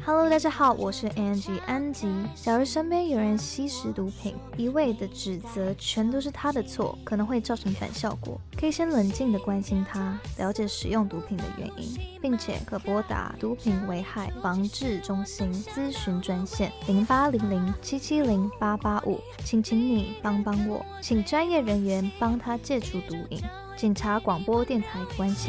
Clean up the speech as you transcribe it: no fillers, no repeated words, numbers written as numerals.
Hello， 大家好，我是 Angie 安吉。假如身边有人吸食毒品，一味的指责全都是他的错，可能会造成反效果。可以先冷静的关心他，了解使用毒品的原因，并且可拨打毒品危害防治中心咨询专线0800770885，请你帮我，请专业人员帮他戒除毒瘾。警察广播电台关心。